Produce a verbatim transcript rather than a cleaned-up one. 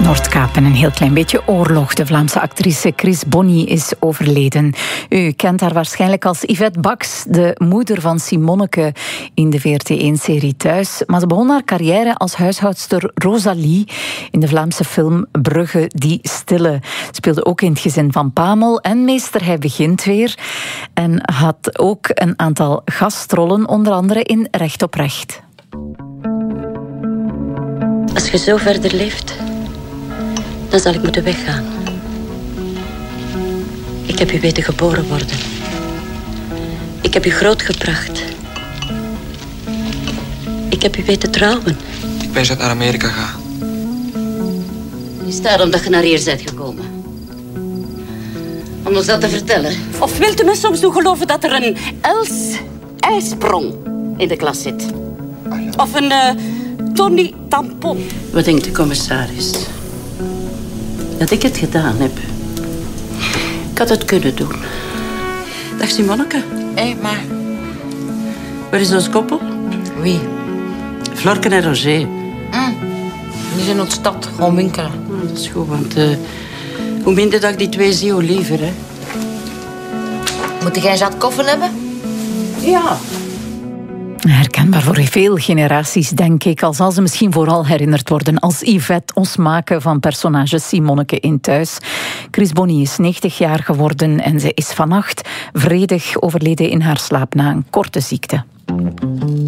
Noordkaap en een heel klein beetje oorlog. De Vlaamse actrice Chris Bonny is overleden. U kent haar waarschijnlijk als Yvette Bax, de moeder van Simonneke in de V R T één-serie Thuis. Maar ze begon haar carrière als huishoudster Rosalie in de Vlaamse film Brugge die Stille. Speelde ook in Het gezin van Pamel en Meester Hij begint weer. En had ook een aantal gastrollen, onder andere in Recht op Recht. Als je zo verder leeft, dan zal ik moeten weggaan. Ik heb u weten geboren worden. Ik heb u grootgebracht. Ik heb u weten trouwen. Ik ben net naar Amerika gegaan. Is daarom dat je naar hier bent gekomen? Om ons dat te vertellen. Of wilt u me soms doen geloven dat er een Els ijsprong in de klas zit? Of een uh, Tony Tampon? Wat denkt de commissaris? Dat ik het gedaan heb. Ik had het kunnen doen. Dag Simonneke. Hé, hey, maar... Waar is ons koppel? Wie? Florke en Roger. Mm. Die zijn uit de stad, gewoon winkelen. Oh, dat is goed, want uh, hoe minder dat ik die twee zie, hoe liever, hè. Moet jij zat koffie hebben? Ja. Herkenbaar voor veel generaties, denk ik. Al zal ze misschien vooral herinnerd worden als Yvette, ons maken van personage Simonneke in Thuis. Chris Bonny is negentig jaar geworden en ze is vannacht vredig overleden in haar slaap na een korte ziekte.